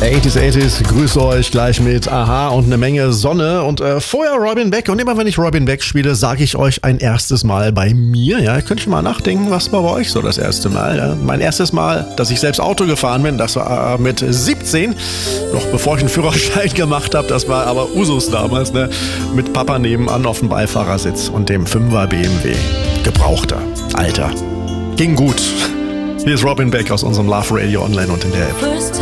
80s, grüße euch gleich mit Aha und eine Menge Sonne und vorher Robin Beck, und immer wenn ich Robin Beck spiele, sage ich euch ein erstes Mal bei mir, ja, ihr könnt schon mal nachdenken, was war bei euch so das erste Mal, ja? Mein erstes Mal, dass ich selbst Auto gefahren bin, das war mit 17, noch bevor ich einen Führerschein gemacht habe, das war aber Usus damals, ne? Mit Papa nebenan auf dem Beifahrersitz und dem 5er BMW, gebrauchter, alter, ging gut. Hier ist Robin Beck aus unserem Love Radio Online und in der App.